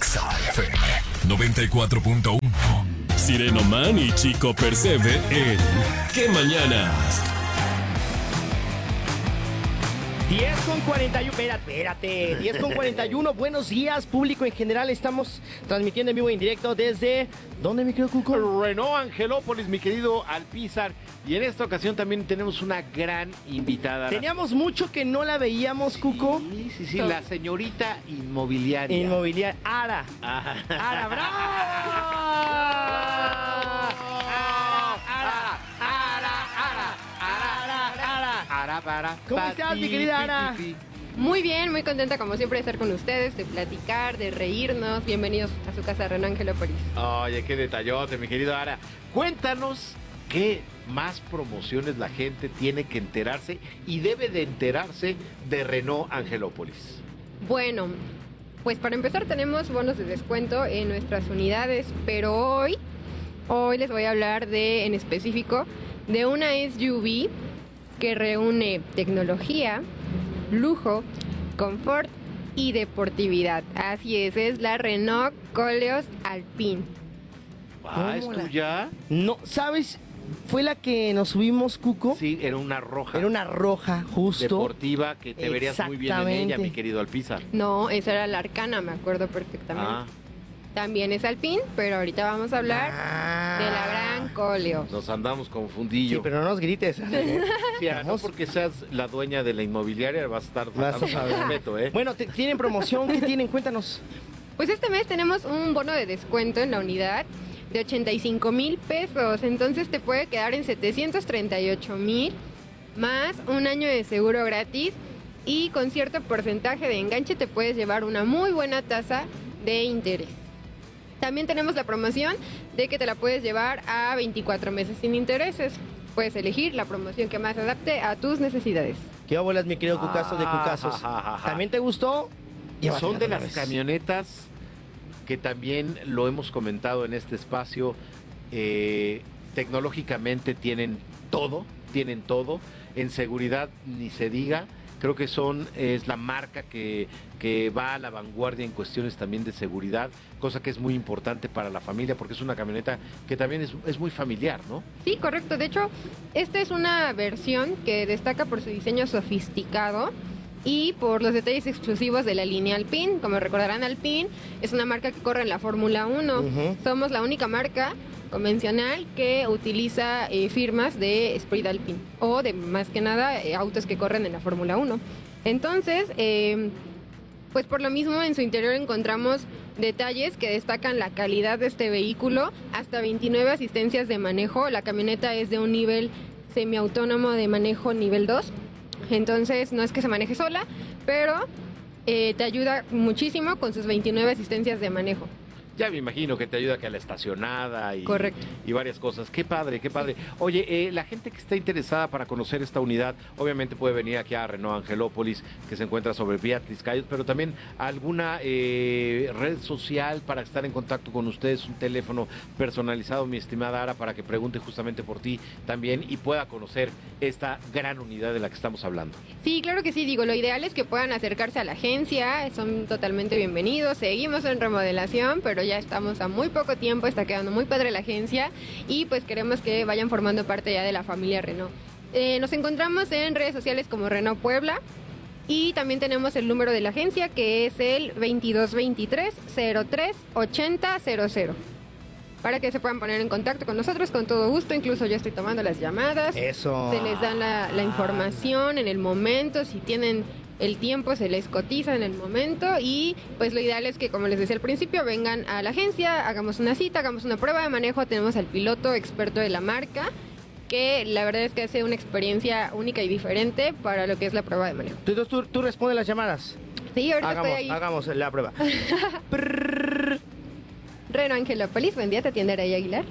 Exa FM 94.1. Sirenoman y Chico Percebe en ¿Qué Mañanas? 10:41, espérate, 10:41, buenos días, público en general, estamos transmitiendo en vivo y en directo desde, ¿dónde, mi querido Cuco? Renault Angelópolis, mi querido Alpizar, y en esta ocasión también tenemos una gran invitada. Teníamos mucho que no la veíamos, Cuco. Sí, la señorita inmobiliaria. Inmobiliaria, Ara. Ara, bravo. ¿Cómo estás, mi querida Ara? Muy bien, muy contenta como siempre de estar con ustedes, de platicar, de reírnos. Bienvenidos a su casa Renault Angelópolis. Oye, qué detallote, mi querido Ara. Cuéntanos qué más promociones la gente tiene que enterarse y debe de enterarse de Renault Angelópolis. Bueno, pues para empezar tenemos bonos de descuento en nuestras unidades, pero hoy les voy a hablar en específico de una SUV que reúne tecnología, lujo, confort y deportividad. Así es la Renault Koleos Alpine. ¿Es tuya? No, ¿sabes? Fue la que nos subimos, Cuco. Sí, era una roja. Era una roja, justo. Deportiva, que te verías muy bien en ella, mi querido Alpizar. No, esa era la Arcana, me acuerdo perfectamente. También es Alpine, pero ahorita vamos a hablar de la gran Koleos. Nos andamos confundidos. Sí, pero no nos grites. Sí, no porque seas la dueña de la inmobiliaria vas a estar faltando respeto, ¿eh? Bueno, ¿tienen promoción? ¿Qué tienen? Cuéntanos. Pues este mes tenemos un bono de descuento en la unidad de 85,000 pesos. Entonces te puede quedar en 738,000 más un año de seguro gratis y con cierto porcentaje de enganche te puedes llevar una muy buena tasa de interés. También tenemos la promoción de que te la puedes llevar a 24 meses sin intereses. Puedes elegir la promoción que más adapte a tus necesidades. ¿Qué bolas, mi querido Cucaso de Cucasos? ¿También te gustó? Son de las camionetas que también lo hemos comentado en este espacio. Tecnológicamente tienen todo. En seguridad ni se diga. Creo que es la marca que va a la vanguardia en cuestiones también de seguridad, cosa que es muy importante para la familia porque es una camioneta que también es muy familiar, ¿no? Sí, correcto. De hecho, esta es una versión que destaca por su diseño sofisticado y por los detalles exclusivos de la línea Alpine. Como recordarán, Alpine es una marca que corre en la Fórmula 1. Somos la única marca convencional que utiliza firmas de Esprit Alpine o de más que nada autos que corren en la Fórmula 1. Entonces, pues por lo mismo en su interior encontramos detalles que destacan la calidad de este vehículo, hasta 29 asistencias de manejo. La camioneta es de un nivel semiautónomo de manejo nivel 2, entonces no es que se maneje sola, pero te ayuda muchísimo con sus 29 asistencias de manejo. Ya me imagino que te ayuda que a la estacionada y varias cosas. Qué padre. Oye, la gente que está interesada para conocer esta unidad, obviamente puede venir aquí a Renault Angelópolis, que se encuentra sobre Beatriz Cayos, pero también alguna red social para estar en contacto con ustedes, un teléfono personalizado, mi estimada Ara, para que pregunte justamente por ti también y pueda conocer esta gran unidad de la que estamos hablando. Sí, claro que sí. Digo, lo ideal es que puedan acercarse a la agencia, son totalmente bienvenidos. Seguimos en remodelación, pero ya estamos a muy poco tiempo, está quedando muy padre la agencia y pues queremos que vayan formando parte ya de la familia Renault. Nos encontramos en redes sociales como Renault Puebla y también tenemos el número de la agencia que es el 2223-03-8000 para que se puedan poner en contacto con nosotros con todo gusto. Incluso yo estoy tomando las llamadas. Eso. Se les da la información en el momento, si tienen el tiempo se les cotiza en el momento y pues lo ideal es que, como les decía al principio, vengan a la agencia, hagamos una cita, hagamos una prueba de manejo. Tenemos al piloto experto de la marca que la verdad es que hace una experiencia única y diferente para lo que es la prueba de manejo. Entonces tú respondes las llamadas. Sí, ahorita estoy ahí. Hagamos la prueba. Renault Angelópolis, buen día, te atiende Araya Aguilar.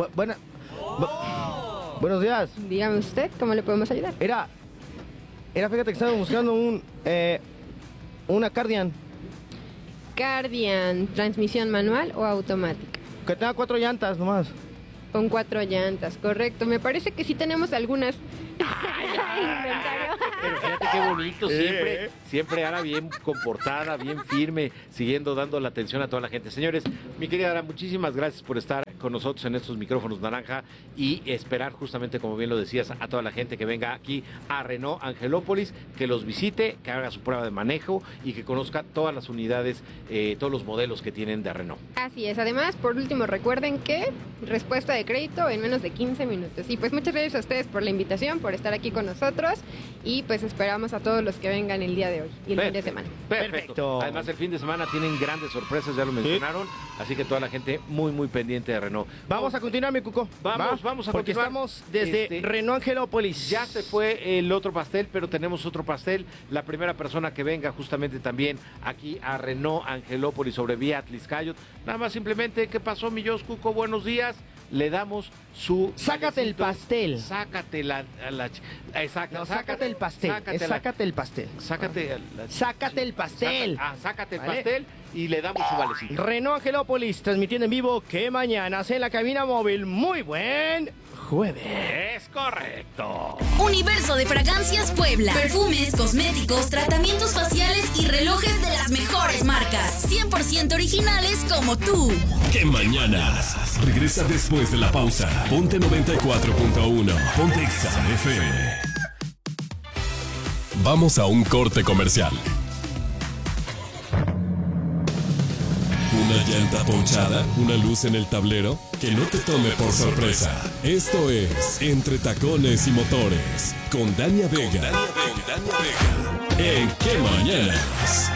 Buenos días. Dígame usted, ¿cómo le podemos ayudar? Era, fíjate que estaba buscando una Cardian. Cardian, transmisión manual o automática. Que tenga 4 llantas nomás. Con 4 llantas, correcto. Me parece que sí tenemos algunas. Pero fíjate qué bonito, siempre Ara bien comportada, bien firme, siguiendo dando la atención a toda la gente. Señores, mi querida Ara, muchísimas gracias por estar con nosotros en estos micrófonos naranja y esperar justamente, como bien lo decías, a toda la gente que venga aquí a Renault Angelópolis, que los visite, que haga su prueba de manejo y que conozca todas las unidades, todos los modelos que tienen de Renault. Así es. Además, por último, recuerden que respuesta de crédito en menos de 15 minutos. Y pues muchas gracias a ustedes por la invitación, por estar aquí con nosotros y pues esperamos a todos los que vengan el día de hoy y el fin de semana. Perfecto. Además, el fin de semana tienen grandes sorpresas, ya lo mencionaron, así que toda la gente muy pendiente de Renault. Vamos a continuar, mi Cuco. Vamos a porque continuar. Estamos desde Renault Angelópolis. Ya se fue el otro pastel, pero tenemos otro pastel. La primera persona que venga justamente también aquí a Renault Angelópolis sobre vía Atliscayot. Nada más simplemente, ¿qué pasó, mi Jos Cuco? Buenos días. Le damos su... Sácate el pastel. Sácate exacto. No, sácate el pastel. Sácate el pastel. Sácate el pastel. Sácate el pastel y le damos su valecito. Renault Angelópolis, transmitiendo en vivo que mañana en la cabina móvil. Muy buen jueves. Es correcto. Universo de Fragancias Puebla. Perfumes, cosméticos, tratamientos faciales y relojes de las mejores marcas. 100% originales como tú. ¡Qué mañanas! Regresa después de la pausa. Ponte 94.1. Ponte Exa FM. Vamos a un corte comercial. ¿Una llanta ponchada? ¿Una luz en el tablero? Que no te tome por sorpresa. Esto es Entre Tacones y Motores con Dania Vega. ¿En qué mañanas?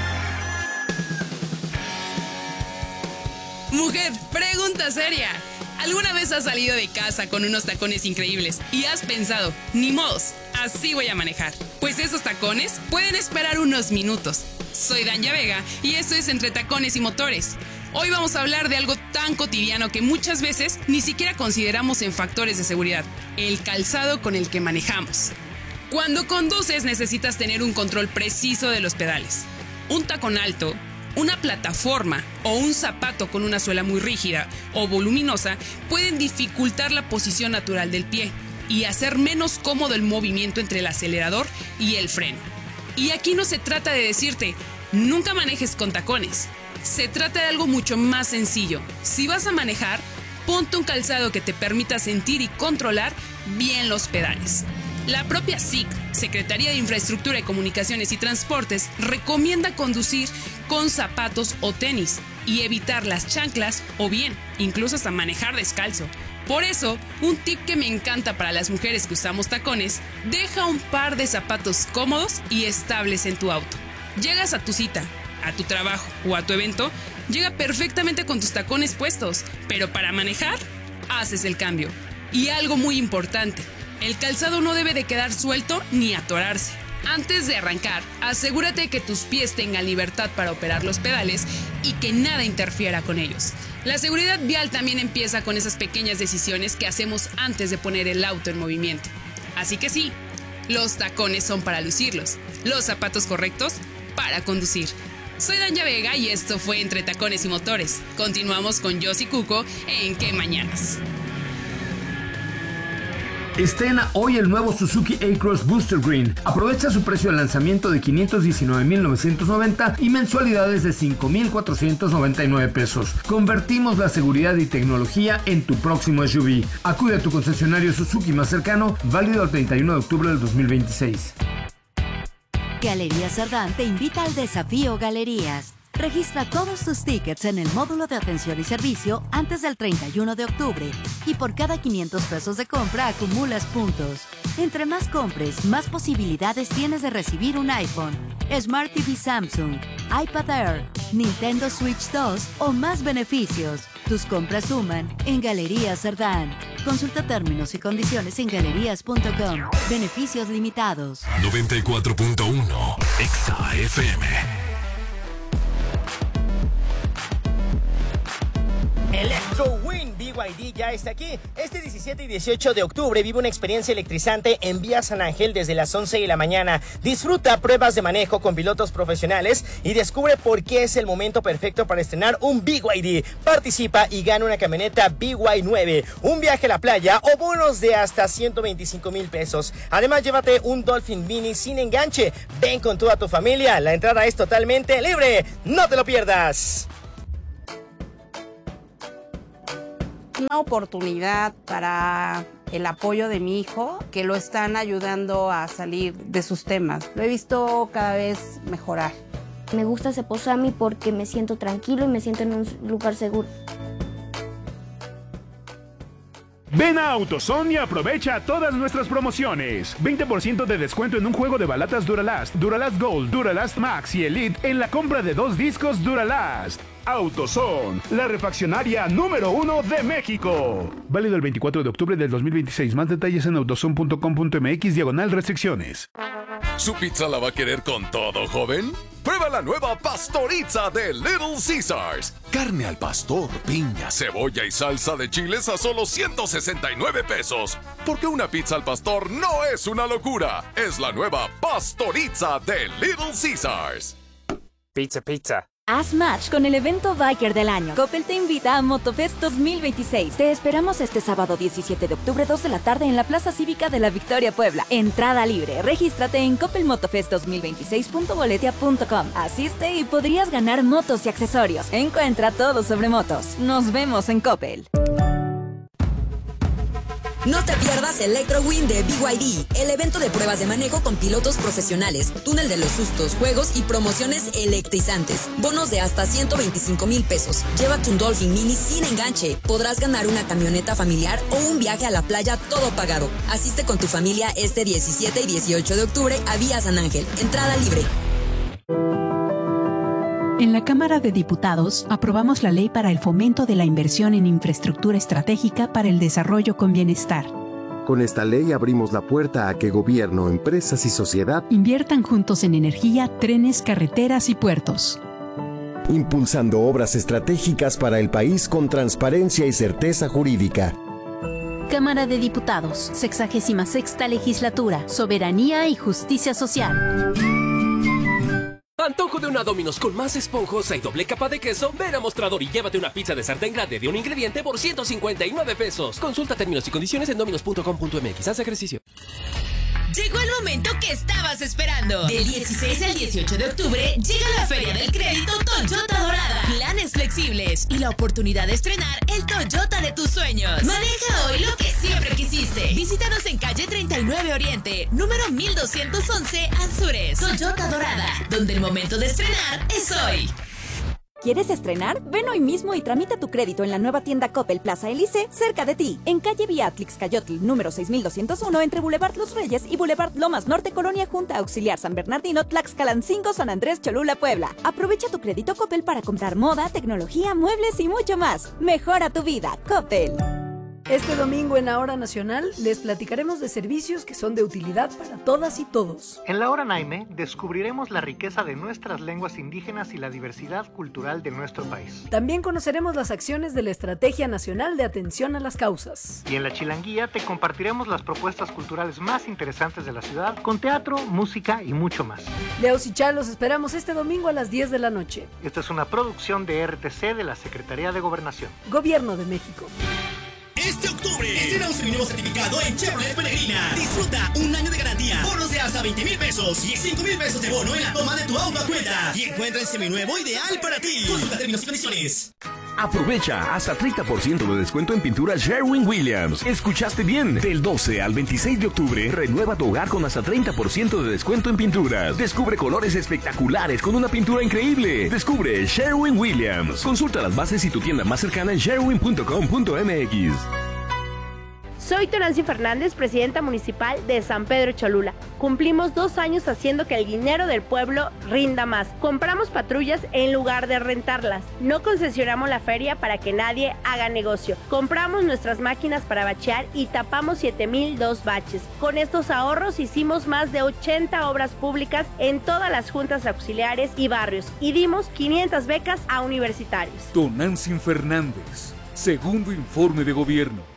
Mujer, pregunta seria. ¿Alguna vez has salido de casa con unos tacones increíbles y has pensado, ni modos, así voy a manejar? Pues esos tacones pueden esperar unos minutos. Soy Dania Vega y esto es Entre Tacones y Motores. Hoy vamos a hablar de algo tan cotidiano que muchas veces ni siquiera consideramos en factores de seguridad: el calzado con el que manejamos. Cuando conduces necesitas tener un control preciso de los pedales. Un tacón alto, una plataforma o un zapato con una suela muy rígida o voluminosa pueden dificultar la posición natural del pie y hacer menos cómodo el movimiento entre el acelerador y el freno. Y aquí no se trata de decirte, nunca manejes con tacones. Se trata de algo mucho más sencillo. Si vas a manejar, ponte un calzado que te permita sentir y controlar bien los pedales. La propia SIC, Secretaría de Infraestructura y Comunicaciones y Transportes, recomienda conducir con zapatos o tenis y evitar las chanclas o bien, incluso hasta manejar descalzo. Por eso, un tip que me encanta para las mujeres que usamos tacones: deja un par de zapatos cómodos y estables en tu auto. Llegas a tu cita, a tu trabajo o a tu evento, llega perfectamente con tus tacones puestos, pero para manejar, haces el cambio. Y algo muy importante: el calzado no debe de quedar suelto ni atorarse. Antes de arrancar, asegúrate que tus pies tengan libertad para operar los pedales y que nada interfiera con ellos. La seguridad vial también empieza con esas pequeñas decisiones que hacemos antes de poner el auto en movimiento. Así que sí, los tacones son para lucirlos, los zapatos correctos para conducir. Soy Dania Vega y esto fue Entre Tacones y Motores. Continuamos con Jos y Cuco en ¿Qué mañanas? Estrena hoy el nuevo Suzuki A-Cross Booster Green. Aprovecha su precio de lanzamiento de $519,990 y mensualidades de $5,499 pesos. Convertimos la seguridad y tecnología en tu próximo SUV. Acude a tu concesionario Suzuki más cercano, válido al 31 de octubre del 2026. Galerías Sardán te invita al desafío Galerías. Registra todos tus tickets en el módulo de atención y servicio antes del 31 de octubre y por cada 500 pesos de compra acumulas puntos. Entre más compres, más posibilidades tienes de recibir un iPhone, Smart TV Samsung, iPad Air, Nintendo Switch 2 o más beneficios. Tus compras suman en Galerías Sardán. Consulta términos y condiciones en galerías.com. Beneficios limitados. 94.1 Exa FM. Electro Wind, BYD ya está aquí. Este 17 y 18 de octubre vive una experiencia electrizante en Vía San Ángel desde las 11 de la mañana. Disfruta pruebas de manejo con pilotos profesionales y descubre por qué es el momento perfecto para estrenar un BYD. Participa y gana una camioneta BY9, un viaje a la playa o bonos de hasta 125,000 pesos. Además, llévate un Dolphin Mini sin enganche. Ven con toda tu familia. La entrada es totalmente libre. ¡No te lo pierdas! Una oportunidad para el apoyo de mi hijo, que lo están ayudando a salir de sus temas. Lo he visto cada vez mejorar. Me gusta Ceposami porque me siento tranquilo y me siento en un lugar seguro. Ven a AutoZone y aprovecha todas nuestras promociones. 20% de descuento en un juego de balatas Duralast, Duralast Gold, Duralast Max y Elite en la compra de 2 discos Duralast. AutoZone, la refaccionaria número 1 de México. Válido el 24 de octubre del 2026. Más detalles en autozone.com.mx/restricciones. ¿Su pizza la va a querer con todo, joven? Prueba la nueva Pastoriza de Little Caesars. Carne al pastor, piña, cebolla y salsa de chiles a solo 169 pesos. Porque una pizza al pastor no es una locura. Es la nueva Pastoriza de Little Caesars. Pizza. Haz match con el evento Biker del año. Coppel te invita a Motofest 2026. Te esperamos este sábado 17 de octubre, 2 de la tarde en la Plaza Cívica de la Victoria, Puebla. Entrada libre. Regístrate en coppelmotofest2026.boletia.com. Asiste y podrías ganar motos y accesorios. Encuentra todo sobre motos. Nos vemos en Coppel. No te pierdas ElectroWin de BYD, el evento de pruebas de manejo con pilotos profesionales, túnel de los sustos, juegos y promociones electrizantes. Bonos de hasta 125,000 pesos. Llévate un Dolphin Mini sin enganche. Podrás ganar una camioneta familiar o un viaje a la playa todo pagado. Asiste con tu familia este 17 y 18 de octubre a Vía San Ángel. Entrada libre. En la Cámara de Diputados aprobamos la Ley para el Fomento de la Inversión en Infraestructura Estratégica para el Desarrollo con Bienestar. Con esta ley abrimos la puerta a que gobierno, empresas y sociedad inviertan juntos en energía, trenes, carreteras y puertos. Impulsando obras estratégicas para el país con transparencia y certeza jurídica. Cámara de Diputados, 66ª Legislatura, Soberanía y Justicia Social. Antojo de una Domino's con más esponjosa y doble capa de queso. Ven a Mostrador y llévate una pizza de sartén grande de un ingrediente por 159 pesos. Consulta términos y condiciones en dominos.com.mx. Haz ejercicio. Llegó el momento que estabas esperando. Del 16 al 18 de octubre llega la Feria del Crédito Toyota Dorada. Planes flexibles y la oportunidad de estrenar el Toyota de tus sueños. Maneja hoy lo que siempre quisiste. Visítanos en calle 39 Oriente, número 1211 Anzures. Toyota Dorada, donde el momento de estrenar es hoy. ¿Quieres estrenar? Ven hoy mismo y tramita tu crédito en la nueva tienda Coppel Plaza Elise, cerca de ti, en calle Beatrix Cayotl, número 6201, entre Boulevard Los Reyes y Boulevard Lomas Norte, Colonia Junta Auxiliar San Bernardino, Tlaxcalancingo, San Andrés, Cholula, Puebla. Aprovecha tu crédito Coppel para comprar moda, tecnología, muebles y mucho más. Mejora tu vida, Coppel. Este domingo en La Hora Nacional les platicaremos de servicios que son de utilidad para todas y todos. En La Hora Naime descubriremos la riqueza de nuestras lenguas indígenas y la diversidad cultural de nuestro país. También conoceremos las acciones de la Estrategia Nacional de Atención a las Causas. Y en La Chilanguía te compartiremos las propuestas culturales más interesantes de la ciudad, con teatro, música y mucho más. Leos y Chá los esperamos este domingo a las 10 de la noche. Esta es una producción de RTC de la Secretaría de Gobernación. Gobierno de México. Este octubre estrenamos el nuevo certificado en Chevrolet Peregrina. Disfruta un año de garantía, bonos de hasta 20,000 pesos y 5,000 pesos de bono en la toma de tu auto a cuenta. Y encuentra el seminuevo ideal para ti. Consulta términos y condiciones. Aprovecha hasta 30% de descuento en pintura Sherwin-Williams. ¿Escuchaste bien? Del 12 al 26 de octubre, renueva tu hogar con hasta 30% de descuento en pinturas. Descubre colores espectaculares con una pintura increíble. Descubre Sherwin-Williams. Consulta las bases y tu tienda más cercana en sherwin.com.mx. Soy Torancy Fernández, presidenta municipal de San Pedro Cholula. Cumplimos 2 años haciendo que el dinero del pueblo rinda más. Compramos patrullas en lugar de rentarlas. No concesionamos la feria para que nadie haga negocio. Compramos nuestras máquinas para bachear y tapamos 7,002 baches. Con estos ahorros hicimos más de 80 obras públicas en todas las juntas auxiliares y barrios y dimos 500 becas a universitarios. Torancy Fernández, Segundo informe de gobierno.